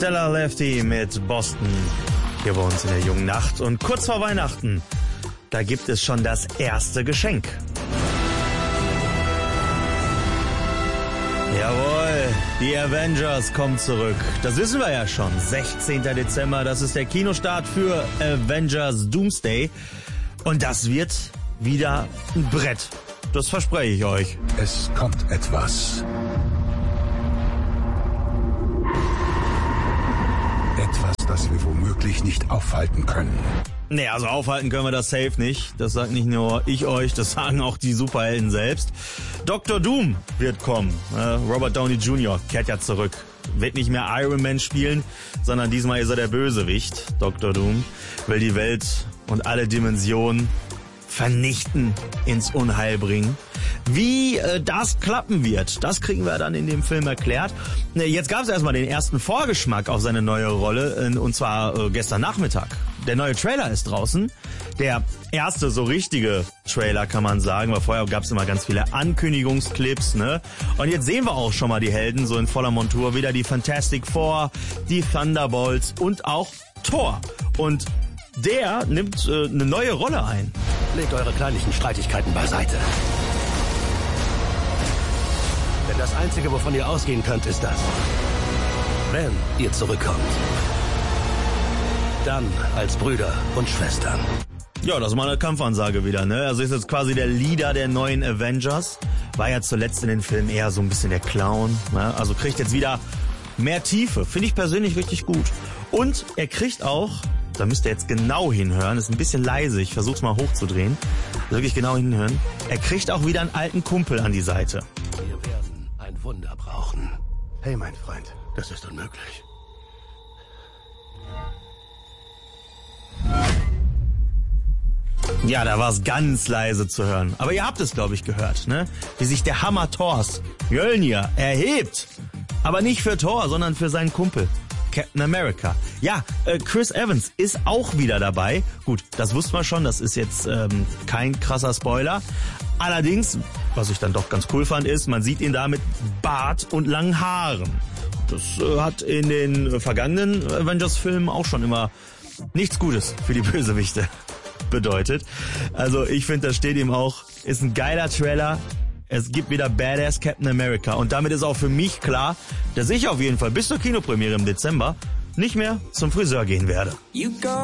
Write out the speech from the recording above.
Stella Lefty mit Boston hier bei uns in der jungen Nacht. Und kurz vor Weihnachten, da gibt es schon das erste Geschenk. Jawohl, die Avengers kommen zurück. Das wissen wir ja schon. 16. Dezember, das ist der Kinostart für Avengers Doomsday. Und das wird wieder ein Brett. Das verspreche ich euch. Es kommt etwas. Etwas, das wir womöglich nicht aufhalten können. Nee, also aufhalten können wir das safe nicht. Das sagt nicht nur ich euch, das sagen auch die Superhelden selbst. Dr. Doom wird kommen. Robert Downey Jr. kehrt ja zurück. Wird nicht mehr Iron Man spielen, sondern diesmal ist er der Bösewicht. Dr. Doom will die Welt und alle Dimensionen vernichten, ins Unheil bringen. Wie das klappen wird, das kriegen wir dann in dem Film erklärt. Jetzt gab es erstmal den ersten Vorgeschmack auf seine neue Rolle, und zwar gestern Nachmittag. Der neue Trailer ist draußen. Der erste so richtige Trailer, kann man sagen, weil vorher gab es immer ganz viele Ankündigungsclips, ne? Und jetzt sehen wir auch schon mal die Helden so in voller Montur. Wieder die Fantastic Four, die Thunderbolts und auch Thor. Und der nimmt eine neue Rolle ein. Legt eure kleinlichen Streitigkeiten beiseite. Denn das Einzige, wovon ihr ausgehen könnt, ist das. Wenn ihr zurückkommt. Dann als Brüder und Schwestern. Ja, das ist mal eine Kampfansage wieder, ne? Also ist jetzt quasi der Leader der neuen Avengers. War ja zuletzt in den Filmen eher so ein bisschen der Clown, ne? Also kriegt jetzt wieder mehr Tiefe. Finde ich persönlich richtig gut. Und er kriegt auch, da müsst ihr jetzt genau hinhören, ist ein bisschen leise, ich versuch's mal hochzudrehen. Wirklich genau hinhören. Er kriegt auch wieder einen alten Kumpel an die Seite. Wir werden ein Wunder brauchen. Hey, mein Freund, das ist unmöglich. Ja, da war es ganz leise zu hören. Aber ihr habt es, glaube ich, gehört, ne? Wie sich der Hammer Thors, Mjölnir, erhebt. Aber nicht für Thor, sondern für seinen Kumpel, Captain America. Ja, Chris Evans ist auch wieder dabei. Gut, das wussten wir schon, das ist jetzt kein krasser Spoiler. Allerdings, was ich dann doch ganz cool fand, ist, man sieht ihn da mit Bart und langen Haaren. Das hat in den vergangenen Avengers-Filmen auch schon immer nichts Gutes für die Bösewichte bedeutet. Also ich finde, das steht ihm auch, ist ein geiler Trailer. Es gibt wieder Badass Captain America. Und damit ist auch für mich klar, dass ich auf jeden Fall bis zur Kinopremiere im Dezember nicht mehr zum Friseur gehen werde.